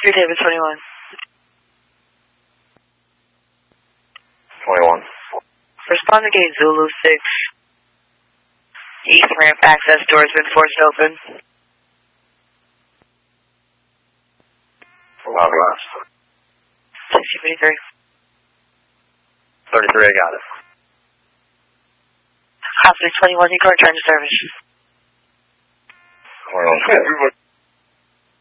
David 21. 21. Respond to gate Zulu 6. East ramp access door has been forced open. Last. 6053. 33, I got it. Officer 21, you can return to service. 21.